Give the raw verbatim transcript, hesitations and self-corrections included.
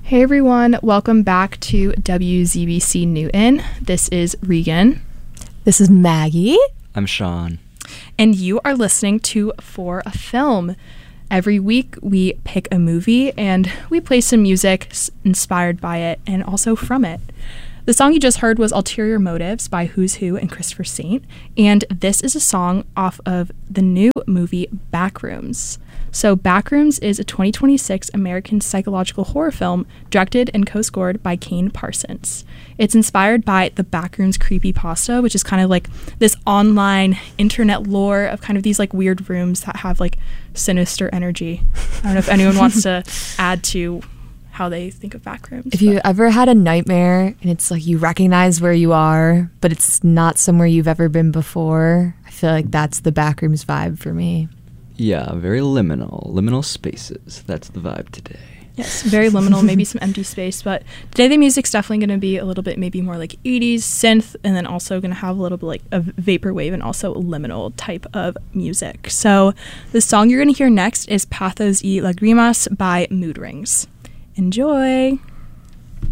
Hey everyone, welcome back to W Z B C Newton. This is Regan. This is Maggie. I'm Sean. And you are listening to For a Film. Every week we pick a movie and we play some music s- inspired by it and also from it. The song you just heard was Ulterior Motives by Who's Who and Christopher Saint, and this is a song off of the new movie Backrooms. So Backrooms is a twenty twenty-six American psychological horror film directed and co-scored by Kane Parsons. It's inspired by the Backrooms creepypasta, which is kind of like this online internet lore of kind of these like weird rooms that have like sinister energy. I don't know if anyone wants to add to how they think of Backrooms. If you ever had a nightmare and it's like you recognize where you are, but it's not somewhere you've ever been before, I feel like that's the Backrooms vibe for me. Yeah, very liminal. Liminal spaces. That's the vibe today. Yes, very liminal, maybe some empty space, but today the music's definitely going to be a little bit maybe more like eighties synth, and then also going to have a little bit like of vaporwave and also liminal type of music. So the song you're going to hear next is Pathos y Lagrimas by Mood Rings. Enjoy!